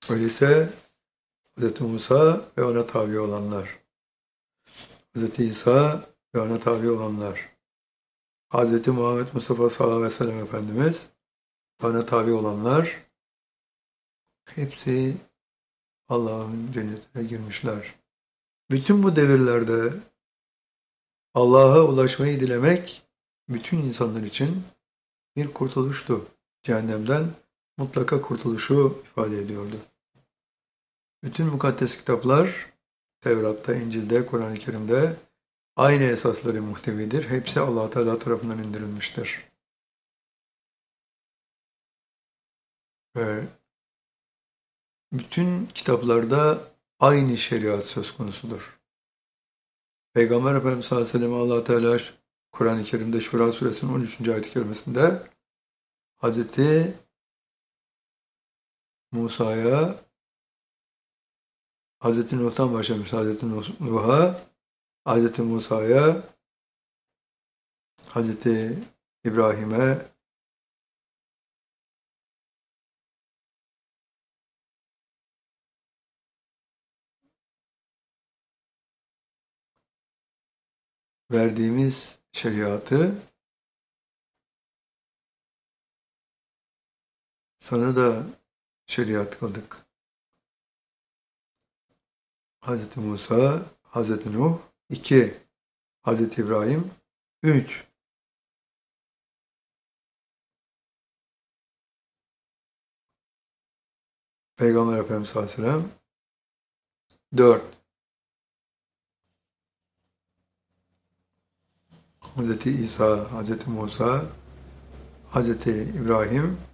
Öyleyse Hz. Musa ve ona tabi olanlar, Hz. İsa ve ona tabi olanlar, Hz. Muhammed Mustafa sallallahu aleyhi ve sellem Efendimiz ve ona tabi olanlar hepsi Allah'ın cennetine girmişler. Bütün bu devirlerde Allah'a ulaşmayı dilemek bütün insanlar için bir kurtuluştu. Cehennemden mutlaka kurtuluşu ifade ediyordu. Bütün mukaddes kitaplar Tevrat'ta, İncil'de, Kur'an-ı Kerim'de aynı esasları muhtevidir. Hepsi Allah Teala tarafından indirilmiştir. Ve bütün kitaplarda aynı şeriat söz konusudur. Peygamber Efendimiz sallallahu aleyhi ve sellem Allah Teala Kur'an-ı Kerim'de Şura suresinin 13. ayet-i kerimesinde Hazreti Musa'ya, Hazreti Nuh'tan başlamış, Hazreti Nuh'a, Hazreti Musa'ya, Hazreti İbrahim'e, verdiğimiz şeriatı sana da şeriat kıldık. Hazreti Musa, Hazreti Nuh 2, Hazreti İbrahim 3. Peygamber Efendimiz sallallahu aleyhi ve sellem 4. Hazreti İsa, Hazreti Musa, Hazreti İbrahim